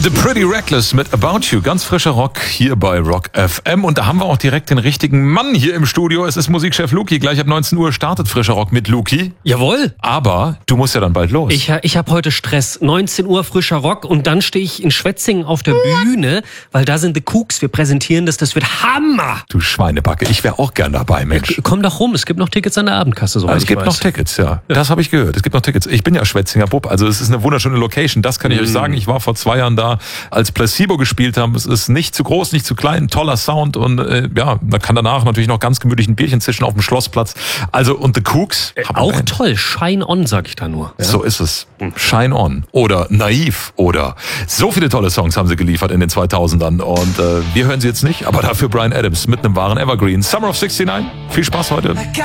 The Pretty Reckless mit About You. Ganz frischer Rock hier bei Rock FM. Und da haben wir auch direkt den richtigen Mann hier im Studio. Es ist Musikchef Luki. Gleich ab 19 Uhr startet frischer Rock mit Luki. Jawohl. Aber du musst ja dann bald los. Ich hab heute Stress. 19 Uhr frischer Rock und dann stehe ich in Schwetzingen auf der Bühne, weil da sind The Cooks. Wir präsentieren das. Das wird Hammer. Du Schweinebacke. Ich wäre auch gern dabei, Mensch. Komm doch rum. Es gibt noch Tickets an der Abendkasse. Es gibt noch Tickets, ja. Das habe ich gehört. Es gibt noch Tickets. Ich bin ja Schwetzinger Bub. Also es ist eine wunderschöne Location. Das kann ich euch sagen. Ich war vor 2 Jahren da, als Placebo gespielt haben. Es ist nicht zu groß, nicht zu klein, toller Sound und man kann danach natürlich noch ganz gemütlich ein Bierchen zischen auf dem Schlossplatz. Also und The Cooks. Auch toll. Shine on, sag ich da nur. Ja? So ist es. Shine on oder Naiv oder so viele tolle Songs haben sie geliefert in den 2000ern und wir hören sie jetzt nicht, aber dafür Bryan Adams mit einem wahren Evergreen. Summer of '69. Viel Spaß heute.